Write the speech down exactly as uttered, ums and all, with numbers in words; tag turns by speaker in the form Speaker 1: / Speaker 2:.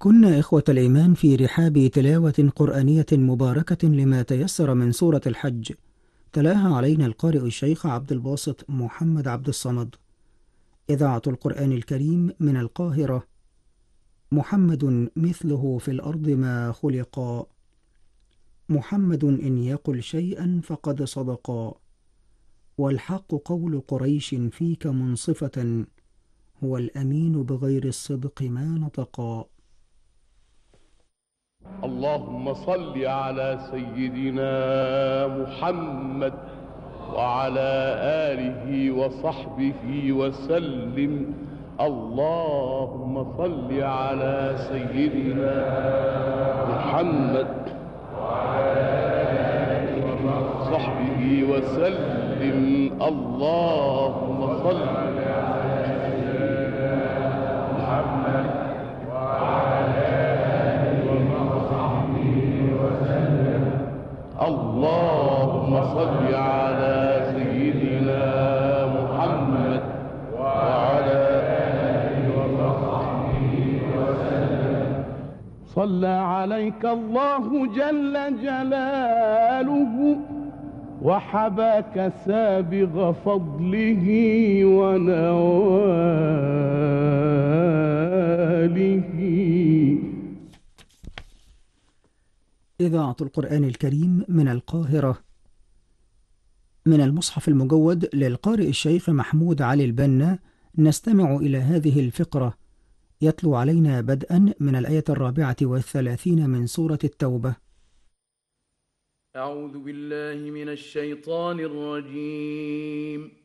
Speaker 1: كنا إخوة الإيمان في رحاب تلاوة قرآنية مباركة لما تيسر من سورة الحج، تلاها علينا القارئ الشيخ عبد الباسط محمد عبد الصمد. إذاعة القرآن الكريم من القاهرة. محمد مثله في الأرض ما خلقا، محمد إن يقل شيئا فقد صدقا، والحق قول قريش فيك منصفة، هو الأمين بغير الصدق ما نطقا.
Speaker 2: اللهم صل على سيدنا محمد وعلى آله وصحبه وسلم. اللهم صل على سيدنا محمد وعلى آله وصحبه وسلم. اللهم صل على سيدنا محمد وعلى اللهم صل على سيدنا محمد وعلى آله وصحبه وسلم. صلى عليك الله جل جلاله وحباك سابغ فضله ونواله.
Speaker 1: إذاعة القرآن الكريم من القاهرة. من المصحف المجود للقارئ الشيخ محمود علي البنا، نستمع إلى هذه الفقرة. يتلو علينا بدءا من الآية الرابعة والثلاثين من سورة التوبة.
Speaker 3: أعوذ بالله من الشيطان الرجيم.